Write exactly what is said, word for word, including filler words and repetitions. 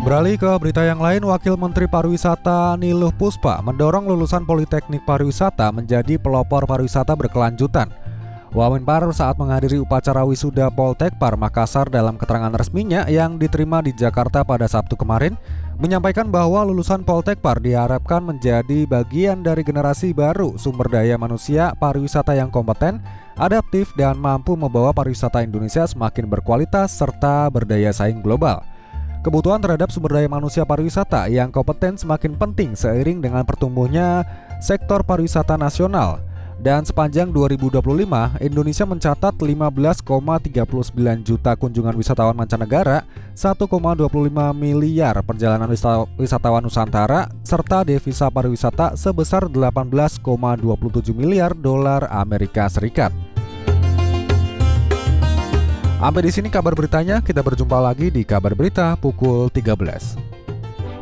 Beralih ke berita yang lain, Wakil Menteri Pariwisata Niluh Puspa mendorong lulusan Politeknik Pariwisata menjadi pelopor pariwisata berkelanjutan. Wamenpar saat menghadiri upacara wisuda Poltekpar Makassar dalam keterangan resminya yang diterima di Jakarta pada Sabtu kemarin, menyampaikan bahwa lulusan Poltekpar diharapkan menjadi bagian dari generasi baru sumber daya manusia pariwisata yang kompeten, adaptif, dan mampu membawa pariwisata Indonesia semakin berkualitas serta berdaya saing global. Kebutuhan terhadap sumber daya manusia pariwisata yang kompeten semakin penting seiring dengan pertumbuhnya sektor pariwisata nasional. Dan sepanjang dua ribu dua puluh lima, Indonesia mencatat lima belas koma tiga sembilan juta kunjungan wisatawan mancanegara, satu koma dua lima miliar perjalanan wisatawan Nusantara, serta devisa pariwisata sebesar delapan belas koma dua tujuh miliar dolar Amerika Serikat. Sampai di sini kabar beritanya, kita berjumpa lagi di kabar berita pukul tiga belas.